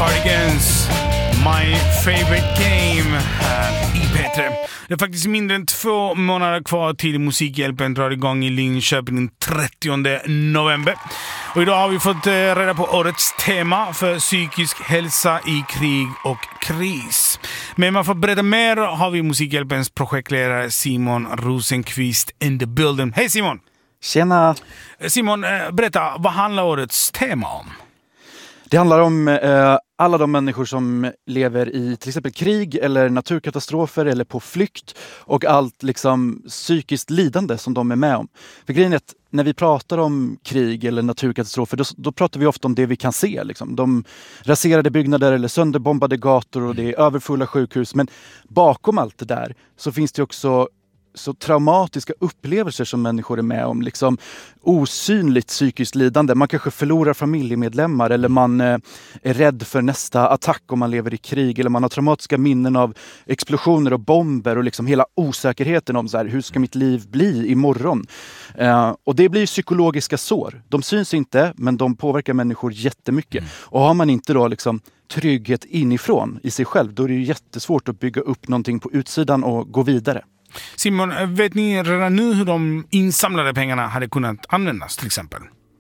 Cardigans, My Favorite Game här i P3. Det är faktiskt mindre än 2 månader kvar till Musikhjälpen drar igång i Linköping den 30 november. Och idag har vi fått reda på årets tema för psykisk hälsa i krig och kris. Men man får berätta mer har vi Musikhjälpens projektledare Simon Rosenqvist in the building. Hej Simon! Tjena! Simon, berätta, vad handlar årets tema om? Det handlar om alla de människor som lever i till exempel krig eller naturkatastrofer eller på flykt och allt liksom psykiskt lidande som de är med om. För grejen är att när vi pratar om krig eller naturkatastrofer då pratar vi ofta om det vi kan se. Liksom. De raserade byggnader eller sönderbombade gator och det är överfulla sjukhus. Men bakom allt det där så finns det också så traumatiska upplevelser som människor är med om, liksom osynligt psykiskt lidande. Man kanske förlorar familjemedlemmar eller man är rädd för nästa attack om man lever i krig, eller man har traumatiska minnen av explosioner och bomber och liksom hela osäkerheten om så här, hur ska mitt liv bli imorgon? Och det blir psykologiska sår. De syns inte, men de påverkar människor jättemycket. Och har man inte då liksom trygghet inifrån i sig själv, då är det ju jättesvårt att bygga upp någonting på utsidan och gå vidare. Simon, vet ni redan nu hur de insamlade pengarna hade kunnat användas till exempel?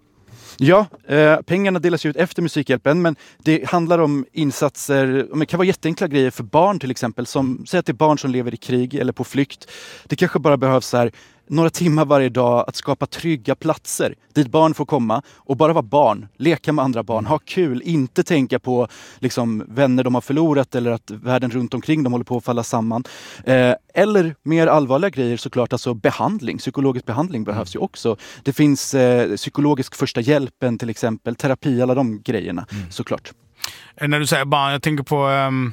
Ja, pengarna delas ut efter Musikhjälpen, men det handlar om insatser, det kan vara jätteenkla grejer för barn till exempel, som säger att det är barn som lever i krig eller på flykt. Det kanske bara behövs så här några timmar varje dag att skapa trygga platser dit barn får komma och bara vara barn, leka med andra barn, ha kul, inte tänka på liksom vänner de har förlorat eller att världen runt omkring dem håller på att falla samman. Eller mer allvarliga grejer såklart, alltså behandling, psykologisk behandling behövs ju också. Det finns psykologisk första hjälpen till exempel, terapi, alla de grejerna såklart. När du säger barn, jag tänker på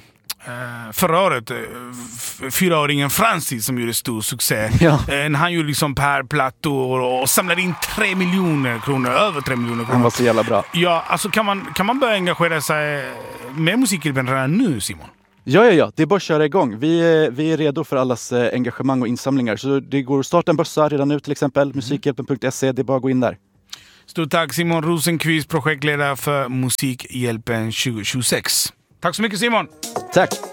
förra året 4-åringen Francis som gjorde stor succé. Ja. Han gjorde liksom per plattor och samlade in 3 miljoner kronor, över 3 miljoner kronor. Han var så jävla bra. Ja, alltså kan man börja engagera sig med Musikhjälpen redan nu, Simon? Ja, det är bara att köra igång. Vi är redo för allas engagemang och insamlingar. Så det går att starta en bössa redan nu till exempel, musikhjälpen.se, det är bara att gå in där. Stort tack Simon Rosenqvist, projektledare för Musikhjälpen 2026. Tack så mycket Simon! Tack!